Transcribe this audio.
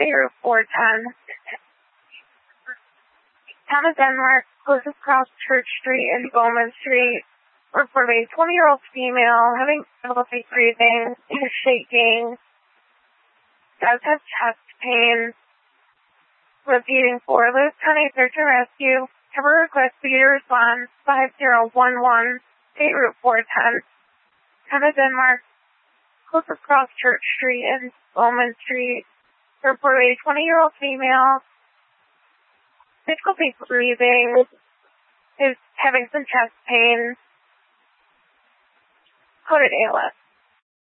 State Route 410. Town of Denmark, close across Church Street and Bowman Street. Report of a 20-year-old female having difficulty breathing, shaking, does have chest pain. Repeating for Lewis County Search and Rescue. Cover request for you to respond 5011 State Route 410. Town of Denmark, close across Church Street and Bowman Street. Report of a 20-year-old female, difficulty breathing, is having some chest pain. Coded ALS.